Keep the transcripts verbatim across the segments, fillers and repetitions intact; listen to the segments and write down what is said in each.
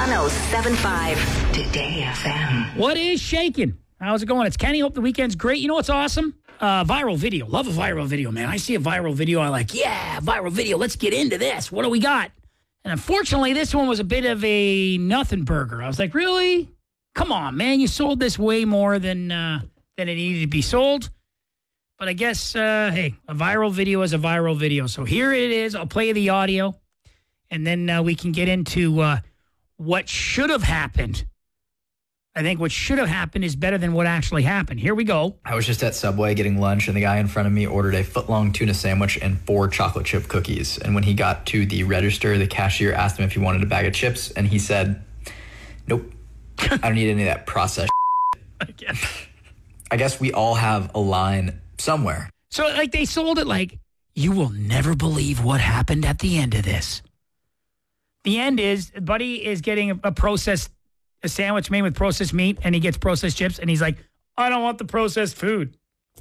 one oh seven point five Today F M. What is shaking? How's it going? It's Kenny. Hope the weekend's great. You know what's awesome? Uh, viral video. Love a viral video, man. I see a viral video. I'm like, yeah, viral video. Let's get into this. What do we got? And unfortunately, this one was a bit of a nothing burger. I was like, really? Come on, man. You sold this way more than uh, than it needed to be sold. But I guess, uh, hey, a viral video is a viral video. So here it is. I'll play the audio, and then uh, we can get into uh, what should have happened. I think what should have happened is better than what actually happened. Here we go. I was just at Subway getting lunch, and the guy in front of me ordered a foot-long tuna sandwich and four chocolate chip cookies. And when he got to the register, the cashier asked him if he wanted a bag of chips, and he said, nope, I don't need any of that processed shit. I guess we all have a line somewhere. So, like, they sold it like, you will never believe what happened at the end of this. The end is, Buddy is getting a, a processed, a sandwich made with processed meat, and he gets processed chips, and he's like, I don't want the processed food.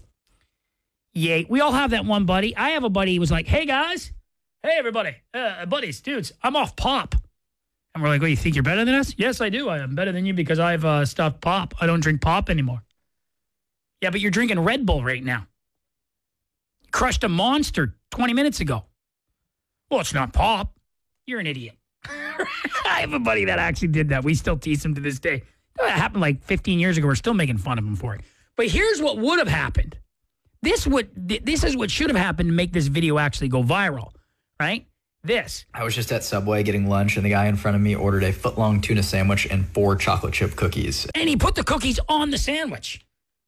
Yay. We all have that one buddy. I have a buddy who was like, hey, guys. Hey, everybody. Uh, buddies, dudes, I'm off pop. And we're like, well, you think you're better than us? Yes, I do. I am better than you because I've uh, stopped pop. I don't drink pop anymore. Yeah, but you're drinking Red Bull right now. You crushed a Monster twenty minutes ago. Well, it's not pop. You're an idiot. I have a buddy that actually did that. We still tease him to this day. That happened like fifteen years ago. We're still making fun of him for it. But here's what would have happened. This would. This is what should have happened to make this video actually go viral, right? This. I was just at Subway getting lunch, and the guy in front of me ordered a foot-long tuna sandwich and four chocolate chip cookies. And he put the cookies on the sandwich.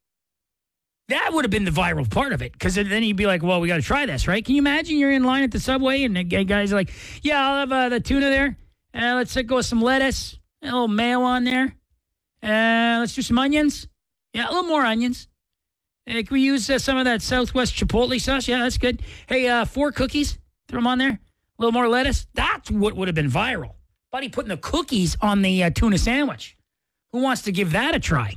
That would have been the viral part of it, because then you'd be like, well, we got to try this, right? Can you imagine you're in line at the Subway, and the guys are like, yeah, I'll have uh, the tuna there. Uh, let's go with some lettuce, a little mayo on there. Uh, let's do some onions. Yeah, a little more onions. Uh, can we use uh, some of that Southwest Chipotle sauce? Yeah, that's good. Hey, uh, four cookies. Throw them on there. A little more lettuce. That's what would have been viral. Buddy putting the cookies on the uh, tuna sandwich. Who wants to give that a try?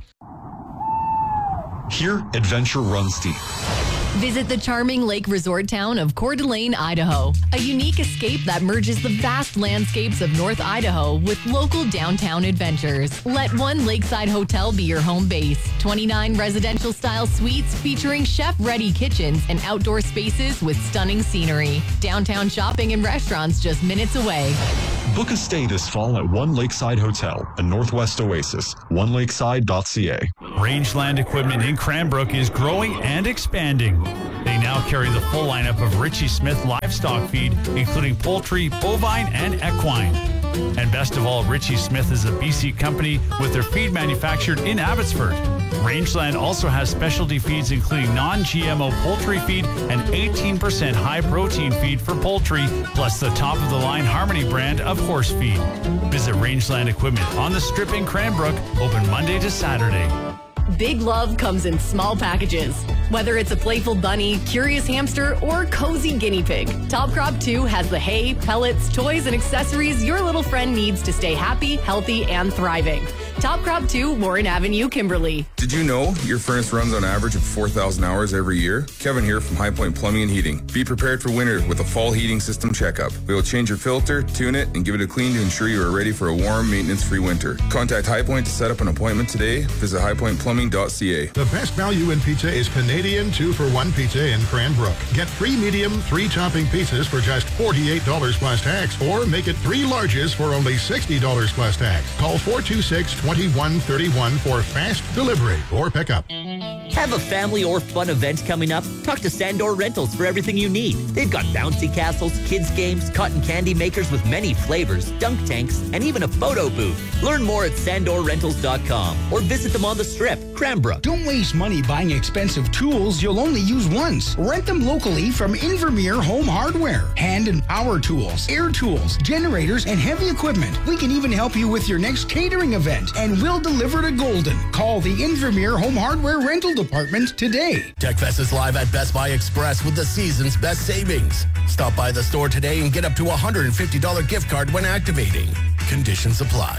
Here, adventure runs deep. Visit the charming lake resort town of Coeur d'Alene, Idaho. A unique escape that merges the vast landscapes of North Idaho with local downtown adventures. Let one lakeside hotel be your home base. twenty-nine residential-style suites featuring chef-ready kitchens and outdoor spaces with stunning scenery. Downtown shopping and restaurants just minutes away. Book a stay this fall at One Lakeside Hotel, a Northwest oasis. one lakeside dot c a. Rangeland Equipment in Cranbrook is growing and expanding. They now carry the full lineup of Richie Smith livestock feed, including poultry, bovine, and equine. And best of all, Richie Smith is a B C company with their feed manufactured in Abbotsford. Rangeland also has specialty feeds including non-G M O poultry feed and eighteen percent high-protein feed for poultry, plus the top-of-the-line Harmony brand of horse feed. Visit Rangeland Equipment on the Strip in Cranbrook, open Monday to Saturday. Big love comes in small packages. Whether it's a playful bunny, curious hamster, or cozy guinea pig, Top Crop two has the hay, pellets, toys, and accessories your little friend needs to stay happy, healthy, and thriving. Top Crop two, Warren Avenue, Kimberly. Did you know your furnace runs on average of four thousand hours every year? Kevin here from High Point Plumbing and Heating. Be prepared for winter with a fall heating system checkup. We will change your filter, tune it, and give it a clean to ensure you are ready for a warm, maintenance-free winter. Contact High Point to set up an appointment today. Visit high point plumbing dot c a. The best value in pizza is Canadian two for one pizza in Cranbrook. Get three medium, three topping pizzas for just forty-eight dollars plus tax, or make it three larges for only sixty dollars plus tax. Call four two six, two one three one for fast delivery or pickup. Have a family or fun event coming up? Talk to Sandor Rentals for everything you need. They've got bouncy castles, kids games, cotton candy makers with many flavors, dunk tanks, and even a photo booth. Learn more at sandor rentals dot com or visit them on the Strip, Cranbrook. Don't waste money buying expensive tools you'll only use once. Rent them locally from Invermere Home Hardware. Hand and power tools, air tools, generators, and heavy equipment. We can even help you with your next catering event, and we'll deliver to Golden. Call the Invermere Home Hardware Rental Department today. TechFest is live at Best Buy Express with the season's best savings. Stop by the store today and get up to a one hundred fifty dollars gift card when activating. Conditions apply.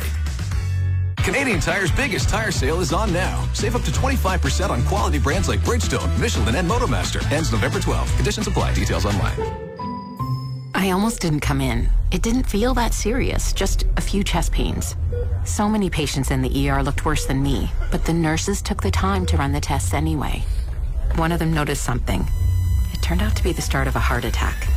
Canadian Tire's biggest tire sale is on now. Save up to twenty-five percent on quality brands like Bridgestone, Michelin, and Motomaster. Ends November twelfth. Conditions apply. Details online. I almost didn't come in. It didn't feel that serious, just a few chest pains. So many patients in the E R looked worse than me, but the nurses took the time to run the tests anyway. One of them noticed something. It turned out to be the start of a heart attack.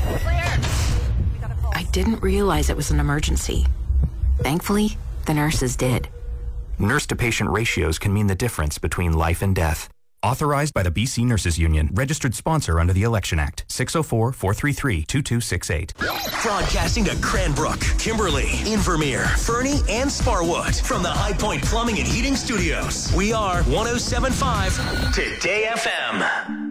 I didn't realize it was an emergency. Thankfully, the nurses did. Nurse-to-patient ratios can mean the difference between life and death. Authorized by the B C Nurses Union, registered sponsor under the Election Act, six oh four, four three three, two two six eight. Broadcasting to Cranbrook, Kimberly, Invermere, Fernie, and Sparwood from the High Point Plumbing and Heating Studios. We are one oh seven point five Today F M.